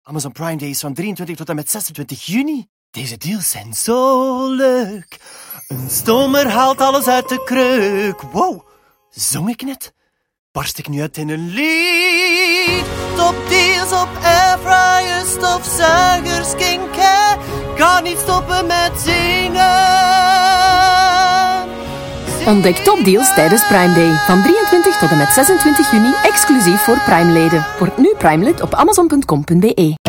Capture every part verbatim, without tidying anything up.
Amazon Prime Day is van drieëntwintig tot en met zesentwintig juni. Deze deals zijn zo leuk. Een stomer haalt alles uit de kreuk. Wow, zong ik net? Barst ik nu uit in een lied? Top deals op airfryers, stofzuigers, skincare. Kan niet stoppen met zingen. Ontdek topdeals tijdens Prime Day. Van drieëntwintig tot en met zesentwintig juni, exclusief voor Prime-leden. Word nu Prime-lid op amazon punt com punt b e.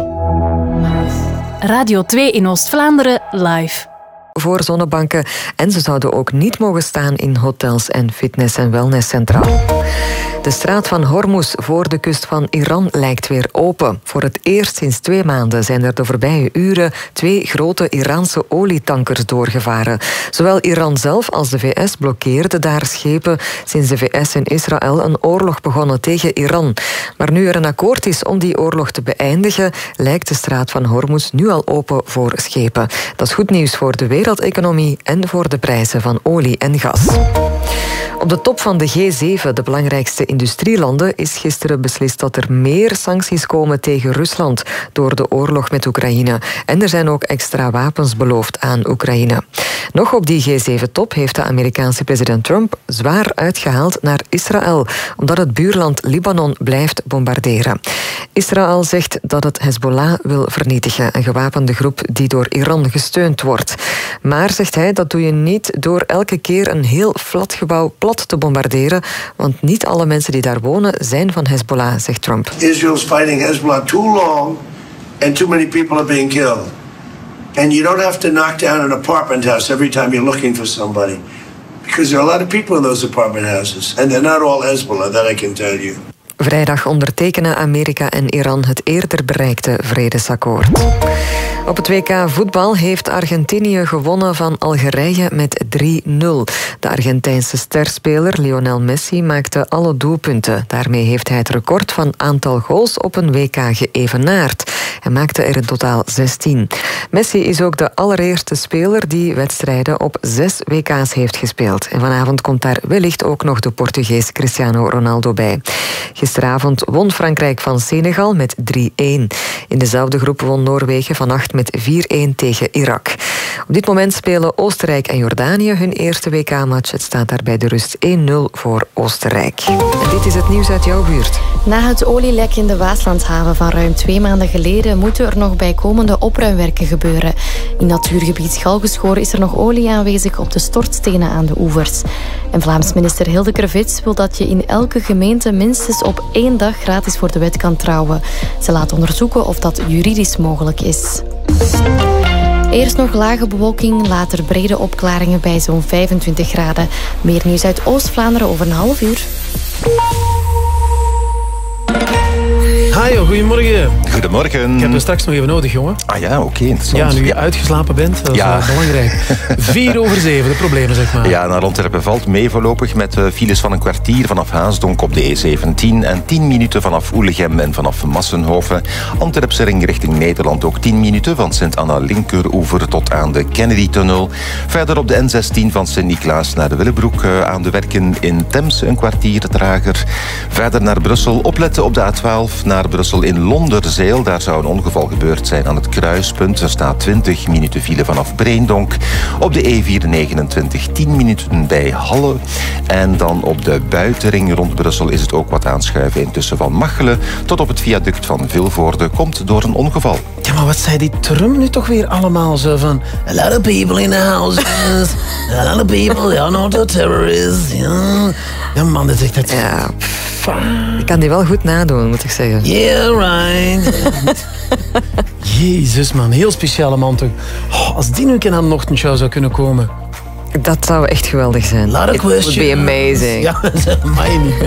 Radio twee in Oost-Vlaanderen live. Voor zonnebanken en ze zouden ook niet mogen staan in hotels en fitness- en wellnesscentra. De straat van Hormuz voor de kust van Iran lijkt weer open. Voor het eerst sinds twee maanden zijn er de voorbije uren twee grote Iraanse olietankers doorgevaren. Zowel Iran zelf als de V S blokkeerden daar schepen sinds de V S en Israël een oorlog begonnen tegen Iran. Maar nu er een akkoord is om die oorlog te beëindigen, lijkt de straat van Hormuz nu al open voor schepen. Dat is goed nieuws voor de wereldeconomie en voor de prijzen van olie en gas. Op de top van de G zeven, de belangrijkste industrielanden, is gisteren beslist dat er meer sancties komen tegen Rusland door de oorlog met Oekraïne. En er zijn ook extra wapens beloofd aan Oekraïne. Nog op die G zeven-top heeft de Amerikaanse president Trump zwaar uitgehaald naar Israël, omdat het buurland Libanon blijft bombarderen. Israël zegt dat het Hezbollah wil vernietigen, een gewapende groep die door Iran gesteund wordt. Maar, zegt hij, dat doe je niet door elke keer een heel flat gebouw plat te bombarderen, want niet alle mensen die daar wonen zijn van Hezbollah, zegt Trump. Israel's fighting Hezbollah too long and too many people are being killed. And you don't have to knock down an apartment house every time you're looking for somebody. Because there are a lot of people in those apartment houses. And they're not all Hezbollah, that I can tell you. Vrijdag ondertekenen Amerika en Iran het eerder bereikte vredesakkoord. Op het W K voetbal heeft Argentinië gewonnen van Algerije met drie nul. De Argentijnse sterspeler Lionel Messi maakte alle doelpunten. Daarmee heeft hij het record van aantal goals op een W K geëvenaard. Hij maakte er in totaal zestien. Messi is ook de allereerste speler die wedstrijden op zes W K's heeft gespeeld. En vanavond komt daar wellicht ook nog de Portugees Cristiano Ronaldo bij. Gisteravond won Frankrijk van Senegal met drie één. In dezelfde groep won Noorwegen vannacht met vier één tegen Irak. Op dit moment spelen Oostenrijk en Jordanië hun eerste W K-match. Het staat daar bij de rust één nul voor Oostenrijk. En dit is het nieuws uit jouw buurt. Na het olielek in de Waaslandhaven van ruim twee maanden geleden moeten er nog bijkomende opruimwerken gebeuren. In natuurgebied Schalgeschoor is er nog olie aanwezig op de stortstenen aan de oevers. En Vlaams minister Hilde Krevits wil dat je in elke gemeente minstens op één dag gratis voor de wet kan trouwen. Ze laat onderzoeken of dat juridisch mogelijk is. Eerst nog lage bewolking, later brede opklaringen bij zo'n vijfentwintig graden. Meer nieuws uit Oost-Vlaanderen over een half uur. Hi, goedemorgen. Goedemorgen. Ik heb je straks nog even nodig, jongen. Ah ja, oké, okay, interessant. Ja, nu je uitgeslapen bent, dat is ja. wel belangrijk. Vier over zeven, de problemen, zeg maar. Ja, naar Antwerpen valt mee voorlopig met files van een kwartier vanaf Haasdonk op de E zeventien en tien minuten vanaf Oelegem en vanaf Massenhoven. Antwerpse ring richting Nederland ook tien minuten van Sint-Anna Linkeroever tot aan de Kennedy-tunnel. Verder op de N zestien van Sint-Niklaas naar de Willebroek aan de werken in Temse een kwartier trager. Verder naar Brussel, opletten op de A twaalf naar Brussel in Londerzeel. Daar zou een ongeval gebeurd zijn aan het kruispunt. Er staat twintig minuten file vanaf Breendonk. Op de E vierhonderdnegenentwintig tien minuten bij Halle. En dan op de buitenring rond Brussel is het ook wat aanschuiven. Intussen van Machelen tot op het viaduct van Vilvoorde komt door een ongeval. Ja, maar wat zei die Trump nu toch weer allemaal zo van... A lot of people in the houses. A lot of people, ja, not the terrorists. Ja, ja man, dat zegt dat... Ja, ik kan die wel goed nadoen, moet ik zeggen. Yeah, right. Jezus, man. Heel speciale man toch. Oh, als die nu een keer aan de ochtendshow zou kunnen komen. Dat zou echt geweldig zijn. Lot of It would be amazing. Ja, dat is mij niet.